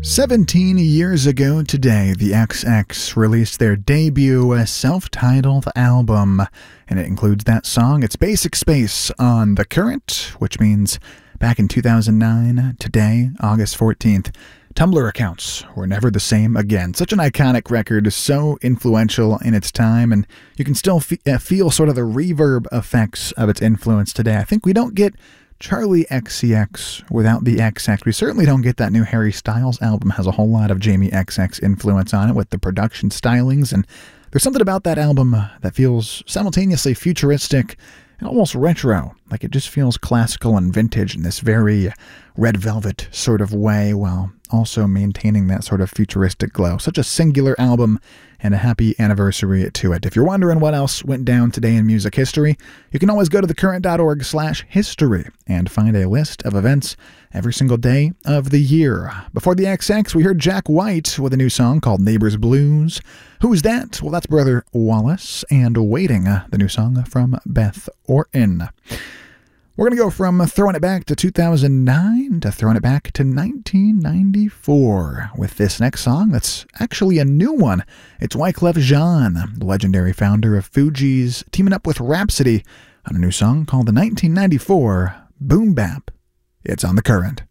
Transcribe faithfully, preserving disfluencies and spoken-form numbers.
Seventeen years ago today, the X X released their debut self-titled album, and it includes that song, It's Basic Space, on The Current, which means back in two thousand nine, today, August fourteenth, Tumblr accounts were never the same again. Such an iconic record, so influential in its time, and you can still fe- uh, feel sort of the reverb effects of its influence today. I think we don't get Charlie X C X without the X X. We certainly don't get that new Harry Styles album. Has a whole lot of Jamie X X influence on it with the production stylings, and there's something about that album that feels simultaneously futuristic and almost retro. Like it just feels classical and vintage in this very Red Velvet sort of way, while also maintaining that sort of futuristic glow. Such a singular album, and a happy anniversary to it. If you're wondering what else went down today in music history, you can always go to thecurrent.org slash history and find a list of events every single day of the year. Before the X X, we heard Jack White with a new song called Neighbors Blues. Who's that? Well, that's Brother Wallace, and Waiting, the new song from Beth Orton. We're going to go from throwing it back to two thousand nine to throwing it back to nineteen ninety-four with this next song that's actually a new one. It's Wyclef Jean, the legendary founder of Fugees, teaming up with Rhapsody on a new song called the nineteen ninety-four Boom Bap. It's on The Current.